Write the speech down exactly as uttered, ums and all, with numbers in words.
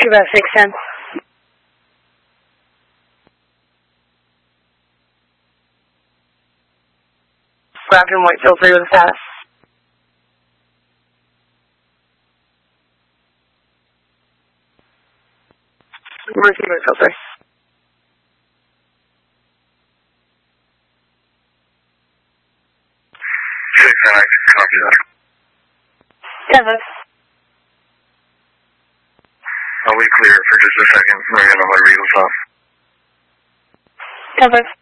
About six ten. Grafton White filter with a pass. Receiver filter. six nine, copy that. Denver. I'll leave clear for just a second. We're going to let Regal off. Denver.